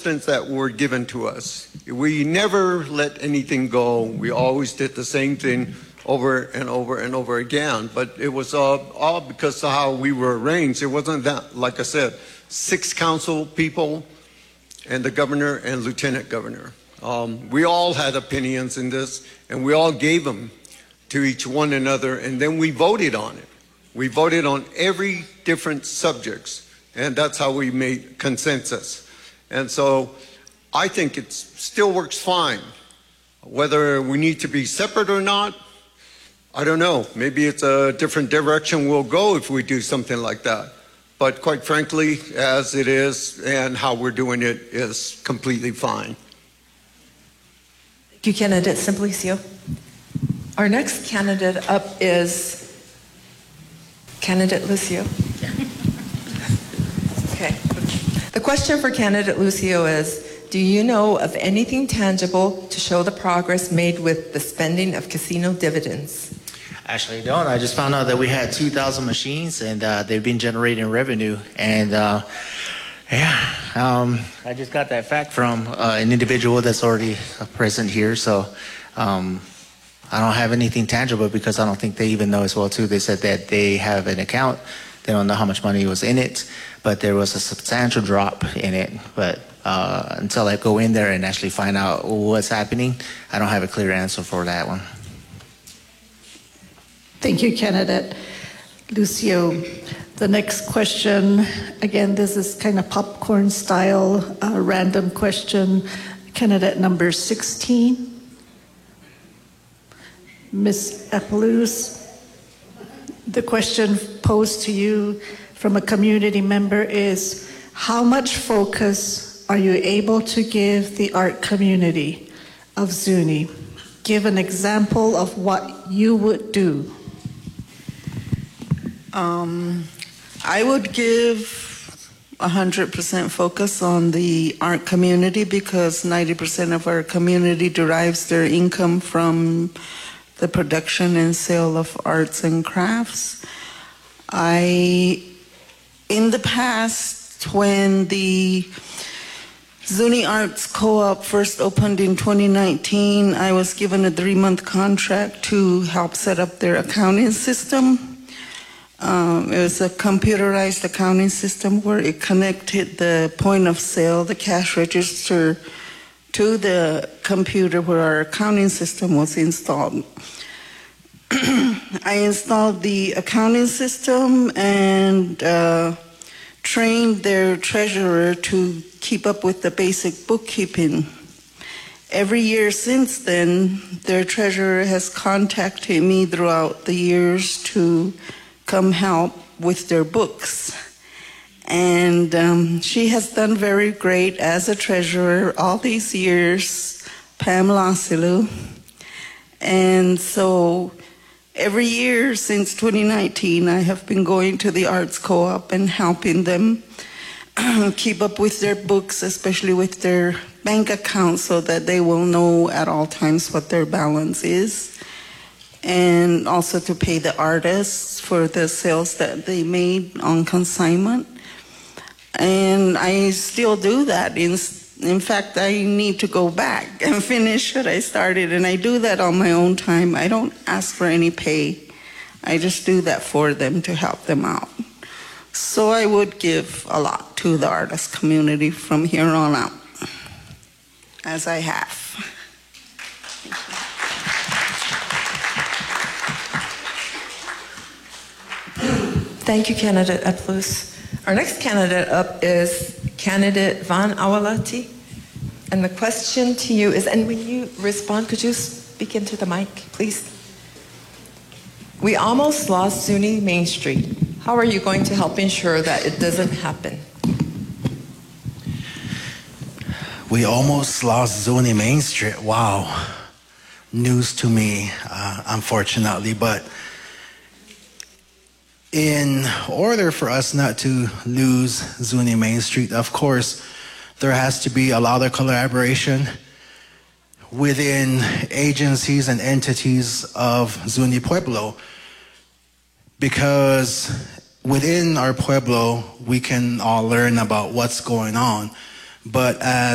assistance that were given to us. We never let anything go. We always did the same thing over and over and over again. But it was all because of how we were arranged. It wasn't that, like I said, 6 council people and the governor and lieutenant governor. We all had opinions in this, and we all gave them to each one another, and then we voted on it. We voted on every different subjects, and that's how we made consensus. And so I think it still works fine. Whether we need to be separate or not, I don't know. Maybe it's a different direction we'll go if we do something like that. But quite frankly, as it is and how we're doing it is completely fine. Thank you, candidate Simplicio. Our next candidate up is candidate Lucio. Okay. The question for candidate Lucio is, do you know of anything tangible to show the progress made with the spending of casino dividends? Actually, I don't. I just found out that we had 2,000 machines and they've been generating revenue. And I just got that fact from an individual that's already present here. So I don't have anything tangible because I don't think they even know as well too. They said that they have an account. They don't know how much money was in it, but there was a substantial drop in it. But until I go in there and actually find out what's happening, I don't have a clear answer for that one. Thank you, candidate Lucio. The next question, again, this is kind of popcorn style, random question. Candidate number 16. Ms. Epeluz, the question posed to you from a community member is, how much focus are you able to give the art community of Zuni? Give an example of what you would do. I would give 100% focus on the art community because 90% of our community derives their income from the production and sale of arts and crafts. In the past, when the Zuni Arts Co-op first opened in 2019, I was given a 3-month contract to help set up their accounting system. It was a computerized accounting system where it connected the point of sale, the cash register, to the computer where our accounting system was installed. I installed the accounting system and trained their treasurer to keep up with the basic bookkeeping. Every year since then, their treasurer has contacted me throughout the years to come help with their books. And she has done very great as a treasurer all these years, Pam Lasilu. And so every year since 2019, I have been going to the Arts Co-op and helping them keep up with their books, especially with their bank accounts, so that they will know at all times what their balance is. And also to pay the artists for the sales that they made on consignment. And I still do that. In fact, I need to go back and finish what I started, and I do that on my own time. I don't ask for any pay. I just do that for them to help them out. So I would give a lot to the artist community from here on out, as I have. Thank you, candidate Epeluz. Our next candidate up is candidate Van Awalati. And the question to you is, and when you respond, could you speak into the mic, please? We almost lost Zuni Main Street. How are you going to help ensure that it doesn't happen? We almost lost Zuni Main Street. Wow. News to me, unfortunately. But in order for us not to lose Zuni Main Street, of course, there has to be a lot of collaboration within agencies and entities of Zuni Pueblo, because within our Pueblo, we can all learn about what's going on. But as